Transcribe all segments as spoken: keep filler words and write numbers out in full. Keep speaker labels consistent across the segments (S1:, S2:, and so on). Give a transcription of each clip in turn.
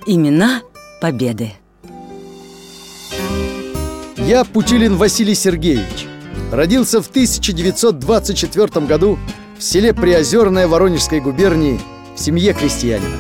S1: Имена победы.
S2: Я Путилин Василий Сергеевич. Родился в тысяча девятьсот двадцать четвёртом году в селе Приозерное Воронежской губернии в семье крестьянина.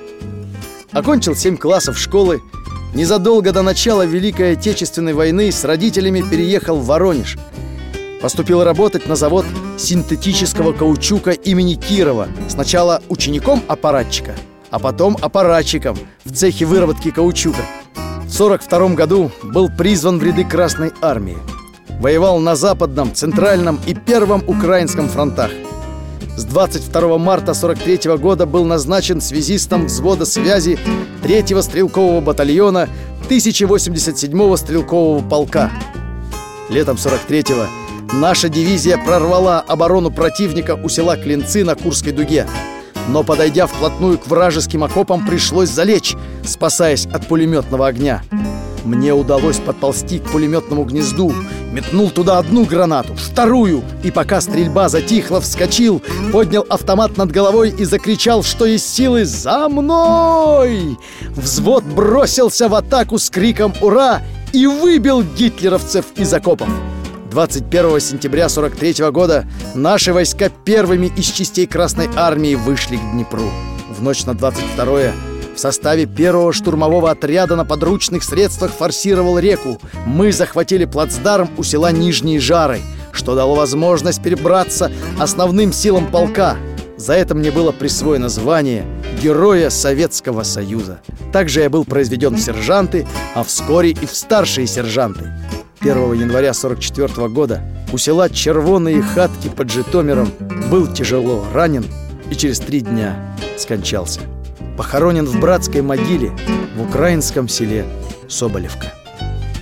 S2: Окончил семь классов школы. Незадолго до начала Великой Отечественной войны с родителями переехал в Воронеж. Поступил работать на завод синтетического каучука имени Кирова. Сначала учеником аппаратчика, а потом аппаратчиком в цехе выработки каучука. В сорок втором году был призван в ряды Красной армии. Воевал на Западном, Центральном и Первом Украинском фронтах. С двадцать второго марта сорок третьего года был назначен связистом взвода связи третьего стрелкового батальона тысяча восемьдесят седьмого стрелкового полка. Летом сорок третьего наша дивизия прорвала оборону противника у села Клинцы на Курской дуге. Но, подойдя вплотную к вражеским окопам, пришлось залечь, спасаясь от пулеметного огня. Мне удалось подползти к пулеметному гнезду, метнул туда одну гранату, вторую, и пока стрельба затихла, вскочил, поднял автомат над головой и закричал, что есть силы: «За мной!». Взвод бросился в атаку с криком «Ура!» и выбил гитлеровцев из окопов. двадцать первого сентября сорок третьего года наши войска первыми из частей Красной армии вышли к Днепру. В ночь на двадцать второе в составе первого штурмового отряда на подручных средствах форсировал реку. Мы захватили плацдарм у села Нижние Жары, что дало возможность перебраться основным силам полка. За это мне было присвоено звание Героя Советского Союза. Также я был произведен в сержанты, а вскоре и в старшие сержанты. первого января сорок четвёртого года у села Червоные Хатки под Житомиром был тяжело ранен и через три дня скончался. Похоронен в братской могиле в украинском селе Соболевка.